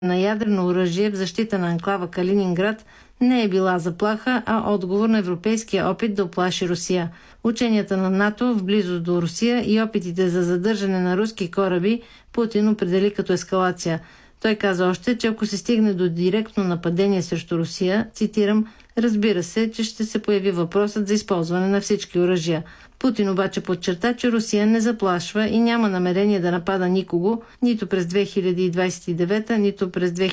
на ядрено оръжие в защита на анклава Калининград не е била заплаха, а отговор на европейския опит да уплаши Русия. Ученията на НАТО в близост до Русия и опитите за задържане на руски кораби Путин определи като ескалация. Той каза още, че ако се стигне до директно нападение срещу Русия, цитирам, разбира се, че ще се появи въпросът за използване на всички оръжия. Путин обаче подчерта, че Русия не заплашва и няма намерение да напада никого, нито през 2029, нито през